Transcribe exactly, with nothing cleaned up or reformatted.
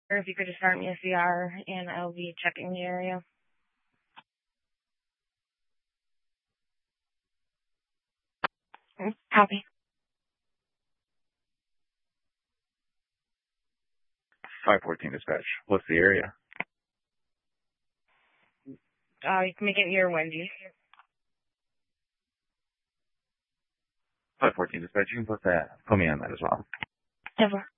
Or if you could just start me a C R, and I'll be checking the area. Copy. five fourteen dispatch. What's the area? Uh, you can make it near Wendy's. five fourteen dispatch. You can put that. Put me on that as well. Never.